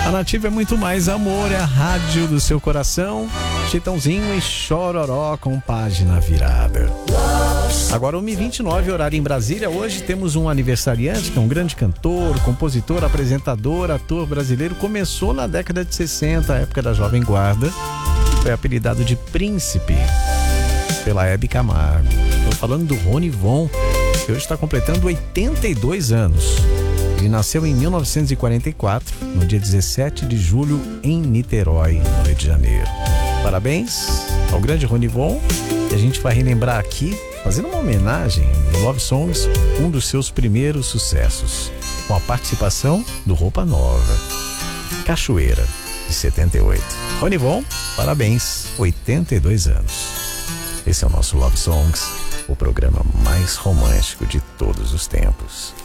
A Nativa é muito mais amor, é a rádio do seu coração. Chitãozinho e Chororó com página virada. Agora 1h29, horário em Brasília. Hoje temos um aniversariante, que é um grande cantor, compositor, apresentador, ator brasileiro. Começou na década de 60, a época da Jovem Guarda. Foi apelidado de Príncipe pela Hebe Camargo. Estou falando do Ronivon, que hoje está completando 82 anos. Ele nasceu em 1944, no dia 17 de julho, em Niterói, no Rio de Janeiro. Parabéns ao grande Ronivon. E a gente vai relembrar aqui, fazendo uma homenagem no Love Songs, um dos seus primeiros sucessos, com a participação do Roupa Nova, Cachoeira, de 78. Ronivon, parabéns, 82 anos. Esse é o nosso Love Songs, o programa mais romântico de todos os tempos.